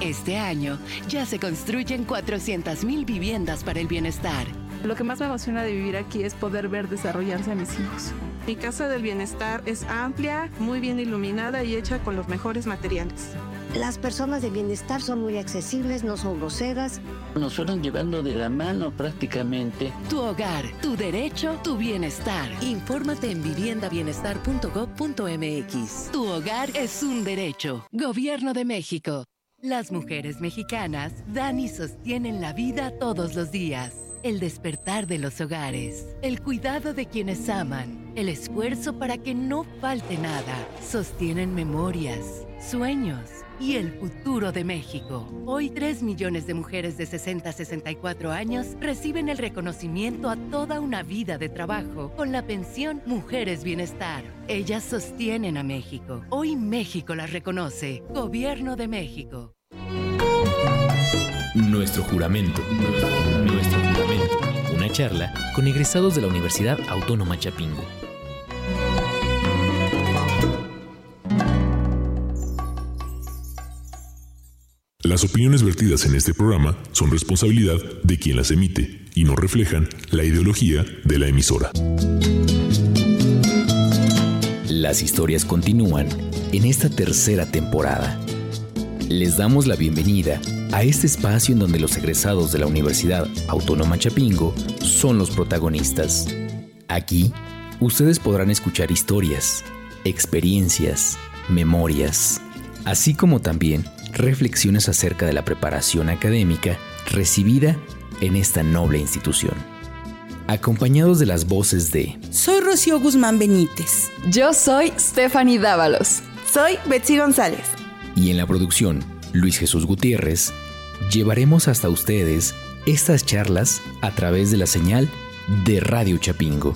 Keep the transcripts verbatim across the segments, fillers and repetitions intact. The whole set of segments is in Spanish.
Este año ya se construyen cuatrocientas mil viviendas para el bienestar. Lo que más me emociona de vivir aquí es poder ver desarrollarse a mis hijos. Mi casa del bienestar es amplia, muy bien iluminada y hecha con los mejores materiales. Las personas de bienestar son muy accesibles, no son groseras. Nos fueron llevando de la mano prácticamente. Tu hogar, tu derecho, tu bienestar. Infórmate en vivienda bienestar punto gob punto eme equis. Tu hogar es un derecho. Gobierno de México. Las mujeres mexicanas dan y sostienen la vida todos los días. El despertar de los hogares, el cuidado de quienes aman, el esfuerzo para que no falte nada, sostienen memorias, sueños y el futuro de México. Hoy tres millones de mujeres de sesenta a sesenta y cuatro años reciben el reconocimiento a toda una vida de trabajo con la pensión Mujeres Bienestar. Ellas sostienen a México. Hoy México las reconoce. Gobierno de México. Nuestro juramento. Nuestro juramento. Una charla con egresados de la Universidad Autónoma Chapingo. Las opiniones vertidas en este programa son responsabilidad de quien las emite y no reflejan la ideología de la emisora. Las historias continúan en esta tercera temporada. Les damos la bienvenida a este espacio en donde los egresados de la Universidad Autónoma Chapingo son los protagonistas. Aquí, ustedes podrán escuchar historias, experiencias, memorias, así como también reflexiones acerca de la preparación académica recibida en esta noble institución. Acompañados de las voces de... Soy Rocío Guzmán Benítez. Yo soy Stephanie Dávalos. Soy Betsy González. Y en la producción, Luis Jesús Gutiérrez, llevaremos hasta ustedes estas charlas a través de la señal de Radio Chapingo.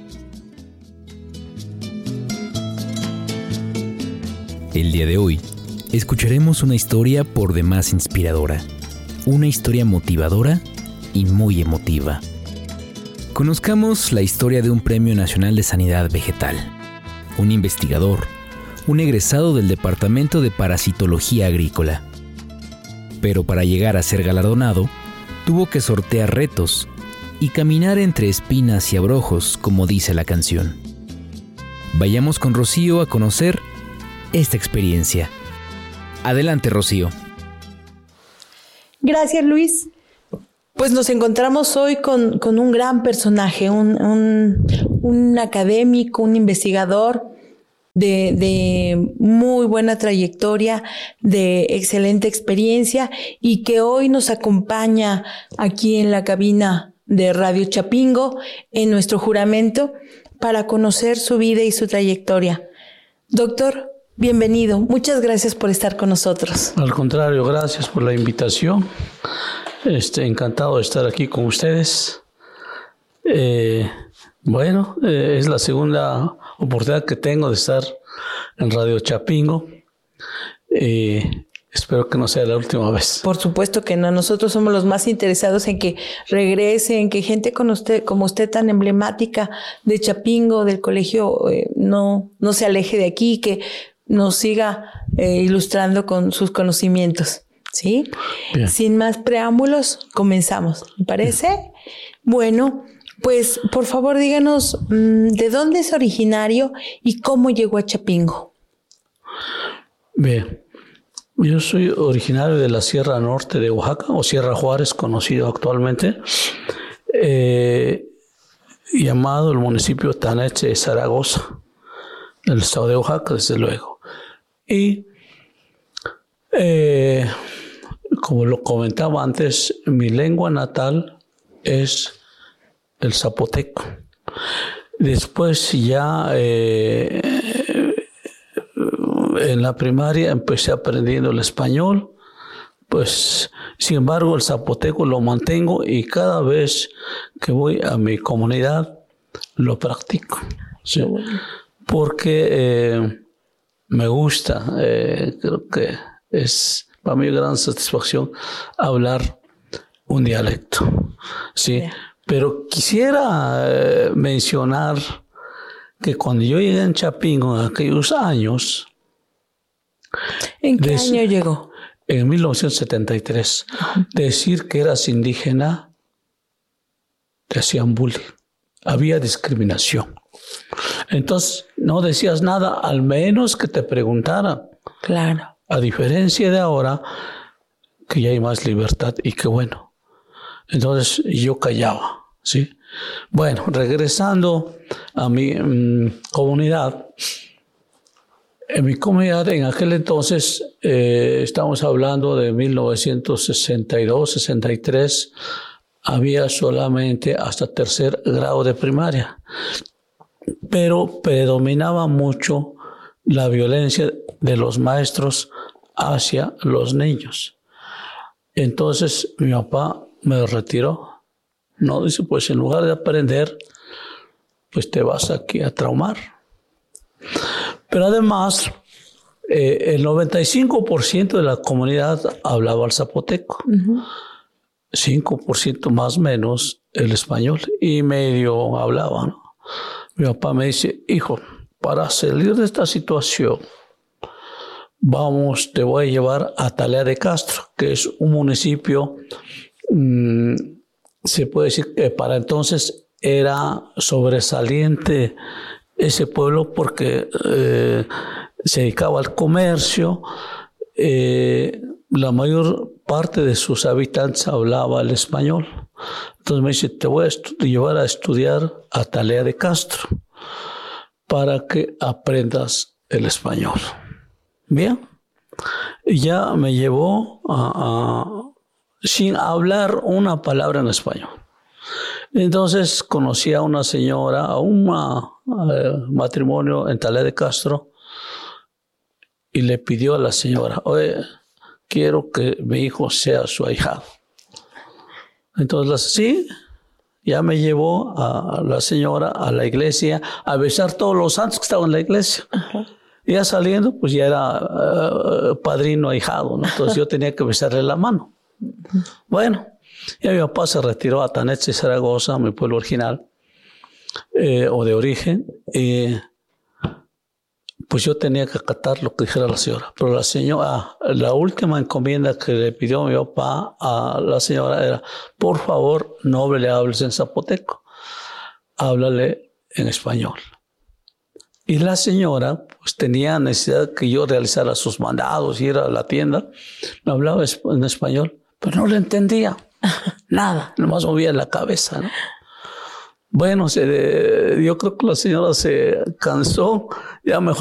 El día de hoy, escucharemos una historia por demás inspiradora, una historia motivadora y muy emotiva. Conozcamos la historia de un Premio Nacional de Sanidad Vegetal, un investigador, un egresado del Departamento de Parasitología Agrícola. Pero para llegar a ser galardonado, tuvo que sortear retos y caminar entre espinas y abrojos, como dice la canción. Vayamos con Rocío a conocer esta experiencia. Adelante, Rocío. Gracias, Luis. Pues nos encontramos hoy con, con un gran personaje, un, un, un académico, un investigador de, de muy buena trayectoria, de excelente experiencia y que hoy nos acompaña aquí en la cabina de Radio Chapingo en nuestro juramento para conocer su vida y su trayectoria. Doctor, bienvenido. Muchas gracias por estar con nosotros. Al contrario, gracias por la invitación. Este, encantado de estar aquí con ustedes. Eh, bueno, eh, es la segunda oportunidad que tengo de estar en Radio Chapingo. Eh, espero que no sea la última vez. Por supuesto que no. Nosotros somos los más interesados en que regrese, en que gente con usted, como usted tan emblemática de Chapingo, del colegio, eh, no, no se aleje de aquí, que nos siga eh, ilustrando con sus conocimientos, ¿sí? Bien. Sin más preámbulos, comenzamos, ¿me parece? Bien. Bueno, pues por favor díganos mmm, ¿de dónde es originario y cómo llegó a Chapingo? Bien, yo soy originario de la Sierra Norte de Oaxaca, o Sierra Juárez, conocido actualmente, eh, llamado el municipio Taneche de Zaragoza, el estado de Oaxaca, desde luego. Y eh, como lo comentaba antes, mi lengua natal es el zapoteco. Después ya eh, en la primaria empecé aprendiendo el español, pues sin embargo el zapoteco lo mantengo y cada vez que voy a mi comunidad lo practico, ¿sí? Porque eh, me gusta, eh, creo que es para mí gran satisfacción hablar un dialecto, ¿sí? Yeah. Pero quisiera eh, mencionar que cuando yo llegué en Chapingo en aquellos años... ¿En qué des, año llegó? en mil novecientos setenta y tres, decir que eras indígena, te hacían bullying. Había discriminación. Entonces, no decías nada, al menos que te preguntaran. Claro. A diferencia de ahora, que ya hay más libertad y qué bueno. Entonces, yo callaba, ¿sí? Bueno, regresando a mi mmm, comunidad. En mi comunidad, en aquel entonces, eh, estamos hablando de mil novecientos sesenta y dos, sesenta y tres, había solamente hasta tercer grado de primaria. Pero predominaba mucho la violencia de los maestros hacia los niños. Entonces mi papá me retiró. No, dice, pues en lugar de aprender, pues te vas aquí a traumar. Pero además, eh, el noventa y cinco por ciento de la comunidad hablaba el zapoteco. Uh-huh. cinco por ciento más o menos el español y medio hablaba, ¿no? Mi papá me dice, hijo, para salir de esta situación, vamos, te voy a llevar a Talea de Castro, que es un municipio, mmm, se puede decir que para entonces era sobresaliente ese pueblo porque eh, se dedicaba al comercio, eh, la mayor parte de sus habitantes hablaba el español. Entonces me dice, te voy a estu- llevar a estudiar a Talea de Castro para que aprendas el español. Bien. Y ya me llevó a, a, sin hablar una palabra en español. Entonces conocí a una señora, a un uh, matrimonio en Talea de Castro y le pidió a la señora, oye, quiero que mi hijo sea su ahijado. Entonces, sí, ya me llevó a la señora a la iglesia a besar todos los santos que estaban en la iglesia. Uh-huh. Y ya saliendo, pues ya era uh, padrino ahijado, ¿no? Entonces yo tenía que besarle la mano. Uh-huh. Bueno, ya mi papá se retiró a Taneche, Zaragoza, mi pueblo original, eh, o de origen, y pues yo tenía que acatar lo que dijera la señora. Pero la señora, la última encomienda que le pidió mi papá a la señora era, por favor, no le hables en zapoteco, háblale en español. Y la señora pues tenía necesidad que yo realizara sus mandados, ir a la tienda, me hablaba en español, pero no le entendía nada, nomás movía la cabeza, ¿no? Bueno, se, yo creo que la señora se cansó, ya mejor